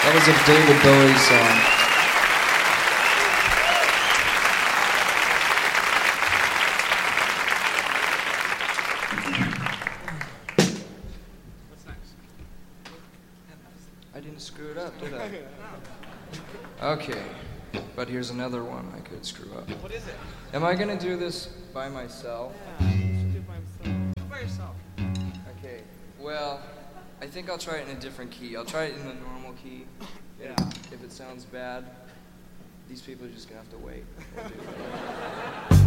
That was a David Bowie song. What's next? I didn't screw it up, did I? Okay, but here's another one I could screw up. What is it? Am I gonna do this by myself? Yeah, you should do it by himself. Do it by yourself. Okay, well, I think I'll try it in a different key. I'll try it in the normal key. Yeah. If it sounds bad, these people are just gonna have to wait. We'll do it.